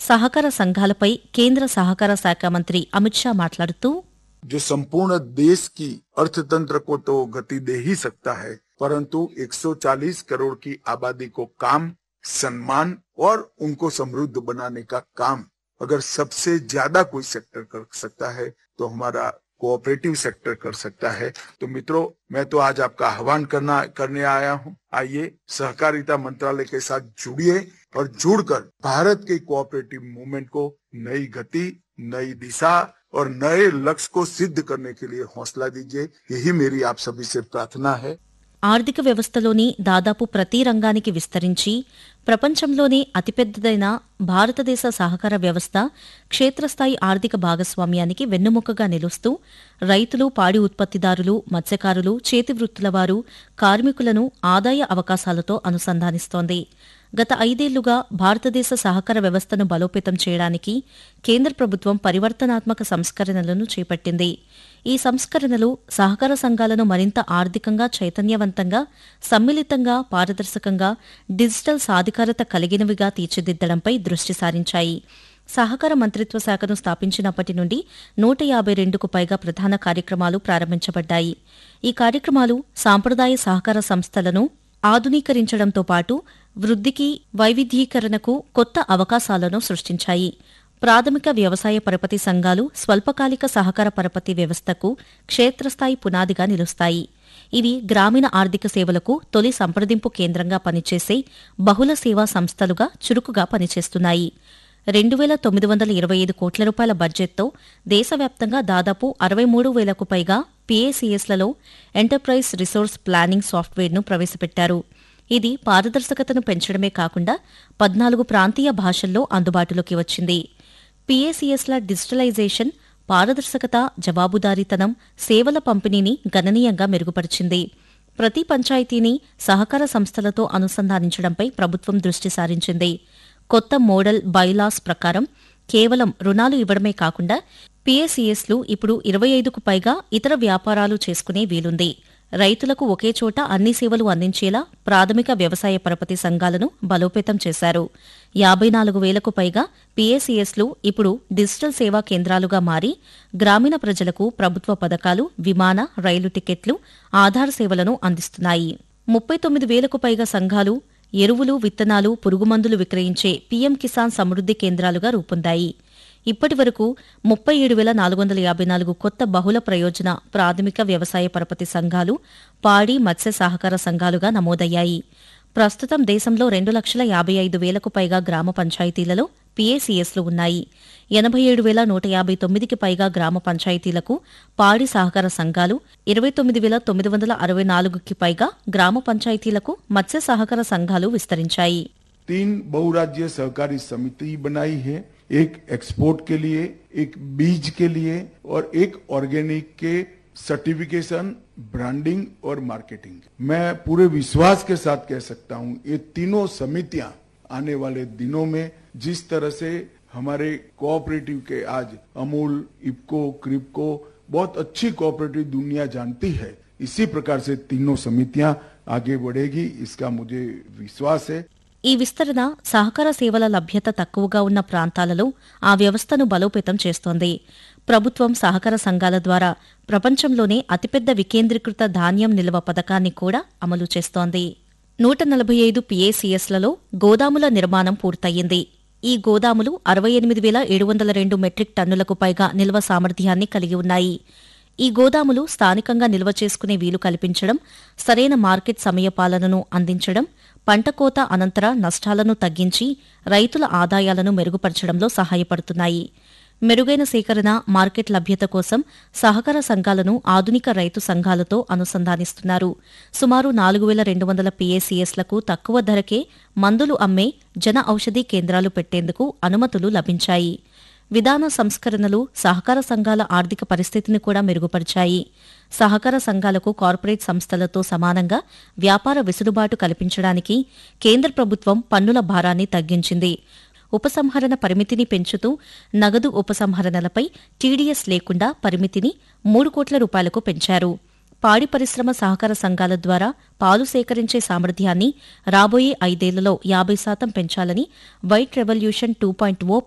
సహకార సంఘాలపై కేంద్ర సహకార శాఖ మంత్రి అమిత్ షా మాట్లాడుతూ जो संपूर्ण देश की अर्थतंत्र को तो गति दे ही सकता है, परंतु 140 करोड़ की आबादी को काम, सम्मान और उनको समृद्ध बनाने का काम अगर सबसे ज्यादा कोई सेक्टर कर सकता है तो हमारा कोऑपरेटिव सेक्टर कर सकता है। तो मित्रों, मैं तो आज आपका आह्वान करने आया हूं। आइए सहकारिता मंत्रालय के साथ जुड़िए और जुड़कर भारत के कोऑपरेटिव मूवमेंट को नई गति, नई दिशा और नए लक्ष्य को सिद्ध करने के लिए हौसला दीजिए। यही मेरी आप सभी से प्रार्थना है। ఆర్థిక వ్యవస్థలోని దాదాపు ప్రతి రంగానికి విస్తరించి ప్రపంచంలోనే అతిపెద్దదైన భారతదేశ సహకార వ్యవస్థ క్షేత్రస్థాయి ఆర్థిక భాగస్వామ్యానికి వెన్నెముకగా నిలుస్తూ రైతులు, పాడి ఉత్పత్తిదారులు, మత్స్యకారులు, చేతివృత్తుల వారు, కార్మికులను ఆదాయ అవకాశాలతో అనుసంధానిస్తోంది. గత 5 ఏళ్లుగా భారతదేశ సహకార వ్యవస్థను బలోపేతం చేయడానికి కేంద్ర ప్రభుత్వం పరివర్తనాత్మక సంస్కరణలను చేపట్టింది. ఈ సంస్కరణలు సహకార సంఘాలను మరింత ఆర్థికంగా చైతన్యవంతంగా, సమ్మిళితంగా, పారదర్శకంగా, డిజిటల్ సాధికారత కలిగినవిగా తీర్చిదిద్దడంపై దృష్టి సారించాయి. సహకార మంత్రిత్వ శాఖను స్థాపించినప్పటి నుండి 152కు పైగా ప్రధాన కార్యక్రమాలు ప్రారంభించబడ్డాయి. ఈ కార్యక్రమాలు సాంప్రదాయ సహకార సంస్థలను ఆధునీకరించడంతో పాటు వృద్ధికి, వైవిధ్యీకరణకు కొత్త అవకాశాలను సృష్టించాయి. ప్రాథమిక వ్యవసాయ పరపతి సంఘాలు స్వల్పకాలిక సహకార పరపతి వ్యవస్థకు క్షేత్రస్థాయి పునాదిగా నిలుస్తాయి. ఇవి గ్రామీణ ఆర్థిక సేవలకు తొలి సంప్రదింపు కేంద్రంగా పనిచేసే బహుళ సేవా సంస్థలుగా చురుకుగా పనిచేస్తున్నాయి. 2,925 కోట్ల రూపాయల బడ్జెట్తో దేశవ్యాప్తంగా దాదాపు 63,000కు పైగా పీఏసీఎస్లలో ఎంటర్ప్రైజ్ రిసోర్స్ ప్లానింగ్ సాఫ్ట్వేర్ను ప్రవేశపెట్టారు. ఇది పారదర్శకతను పెంచడమే కాకుండా 14 ప్రాంతీయ భాషల్లో అందుబాటులోకి వచ్చింది. పీఏసీఎస్ల డిజిటలైజేషన్ పారదర్శకత, జవాబుదారీతనం, సేవల పంపిణీని గణనీయంగా మెరుగుపరిచింది. ప్రతి పంచాయతీని సహకార సంస్థలతో అనుసంధానించడంపై ప్రభుత్వం దృష్టి సారించింది. కొత్త మోడల్ బైలాస్ ప్రకారం కేవలం రుణాలు ఇవ్వడమే కాకుండా పీఏసీఎస్లు ఇప్పుడు 25కు పైగా ఇతర వ్యాపారాలు చేసుకునే వీలుంది. రైతులకు ఒకే చోట అన్ని సేవలు అందించేలా ప్రాథమిక వ్యవసాయ పరపతి సంఘాలను బలోపేతం చేశారు. 54,000కు పైగా పీఏసీఎస్లు ఇప్పుడు డిజిటల్ సేవా కేంద్రాలుగా మారి గ్రామీణ ప్రజలకు ప్రభుత్వ పథకాలు, విమాన, రైలు టికెట్లు, ఆధార్ సేవలను అందిస్తున్నాయి. 39,000కు పైగా సంఘాలు ఎరువులు, విత్తనాలు, పురుగుమందులు విక్రయించే పీఎం కిసాన్ సమృద్ధి కేంద్రాలుగా రూపొందాయి. ఇప్పటి వరకు 37,454 కొత్త బహుళ ప్రయోజన ప్రాథమిక వ్యవసాయ పరపతి సంఘాలు, పాడి, మత్స్య సహకార సంఘాలుగా నమోదయ్యాయి. ప్రస్తుతం దేశంలో 2,55,000కు పైగా గ్రామ పంచాయతీలలో పీఏసీఎస్లు ఉన్నాయి. 87,159కి పైగా గ్రామ పంచాయతీలకు పాడి సహకార సంఘాలు, 29,964కి పైగా గ్రామ పంచాయతీలకు మత్స్య సహకార సంఘాలు విస్తరించాయి. 3 बहुराज्य सहकारी समिति बनाई है, एक एक्सपोर्ट के लिए, एक बीज के लिए और एक ऑर्गेनिक के सर्टिफिकेशन, ब्रांडिंग और मार्केटिंग। मैं पूरे विश्वास के साथ कह सकता हूं, ये तीनों समितियां आने वाले दिनों में जिस तरह से हमारे कोऑपरेटिव के आज अमूल, इफ्को, क्रिप्को बहुत अच्छी कोऑपरेटिव दुनिया जानती है, इसी प्रकार से तीनों समितियां आगे बढ़ेगी, इसका मुझे विश्वास है। ఈ విస్తరణ సహకార సేవల లభ్యత తక్కువగా ఉన్న ప్రాంతాలలో ఆ వ్యవస్థను బలోపేతం చేస్తోంది. ప్రభుత్వం సహకార సంఘాల ద్వారా ప్రపంచంలోనే అతిపెద్ద వికేంద్రీకృత ధాన్యం నిల్వ పథకాన్ని కూడా అమలు చేస్తోంది. 145 పీఏసీఎస్లలో గోదాముల నిర్మాణం పూర్తయింది. ఈ గోదాములు 68,702 మెట్రిక్ టన్నులకు పైగా నిల్వ సామర్థ్యాన్ని కలిగి ఉన్నాయి. ఈ గోదాములు స్థానికంగా నిల్వ చేసుకునే వీలు కల్పించడం, సరైన మార్కెట్ సమయపాలనను అందించడం, పంట కోత అనంతర నష్టాలను తగ్గించి రైతుల ఆదాయాలను మెరుగుపరచడంలో సహాయపడుతున్నాయి. మెరుగైన సేకరణ, మార్కెట్ లభ్యత కోసం సహకార సంఘాలను ఆధునిక రైతు సంఘాలతో అనుసంధానిస్తున్నారు. సుమారు 4,200 పీఏసీఎస్లకు తక్కువ ధరకే మందులు అమ్మే జన ఔషధీ కేంద్రాలు పెట్టేందుకు అనుమతులు లభించాయి. విధాన సంస్కరణలు సహకార సంఘాల ఆర్థిక పరిస్థితిని కూడా మెరుగుపరిచాయి. సహకార సంఘాలకు కార్పొరేట్ సంస్థలతో సమానంగా వ్యాపార వెసులుబాటు కల్పించడానికి కేంద్ర ప్రభుత్వం పన్నుల భారాన్ని తగ్గించింది. ఉపసంహరణ పరిమితిని పెంచుతూ నగదు ఉపసంహరణలపై టీడీఎస్ లేకుండా పరిమితిని 3 కోట్ల రూపాయలకు పెంచారు. పాడి పరిశ్రమ సహకార సంఘాల ద్వారా పాలు సేకరించే సామర్థ్యాన్ని రాబోయే 5 ఏళ్లలో 50% పెంచాలని వైట్ రెవల్యూషన్ 2.0